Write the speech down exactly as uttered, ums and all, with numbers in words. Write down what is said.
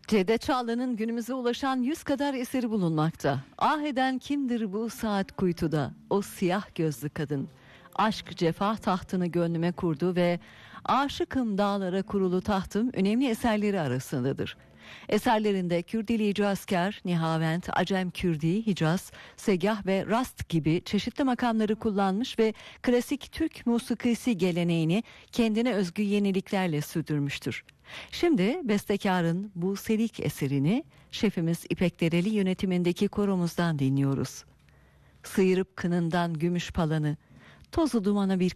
Cevdet Çağla'nın günümüze ulaşan yüz kadar eseri bulunmakta. Ah eden kimdir bu saat kuytuda? O siyah gözlü kadın. Aşk cefa tahtını gönlüme kurdu ve aşıkım dağlara kurulu tahtım önemli eserleri arasındadır. Eserlerinde Kürdili Hicazkar, Nihavent, Acem Kürdi, Hicaz, Segah ve Rast gibi çeşitli makamları kullanmış ve klasik Türk musikisi geleneğini kendine özgü yeniliklerle sürdürmüştür. Şimdi bestekarın bu serik eserini şefimiz İpek Dereli yönetimindeki koromuzdan dinliyoruz. Sıyırıp kınından gümüş palanı, tozu dumana bir